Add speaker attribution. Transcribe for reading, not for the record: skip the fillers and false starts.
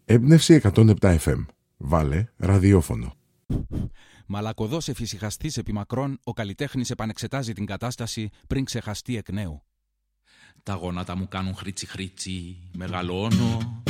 Speaker 1: Έμπνευση 107 FM. Βάλε ραδιόφωνο.
Speaker 2: Μαλακωδός εφησυχαστής επί μακρόν, ο καλλιτέχνης επανεξετάζει την κατάσταση πριν ξεχαστεί εκ νέου. Τα γόνατα μου κάνουν χρήτσι χρήτσι, μεγαλώνω,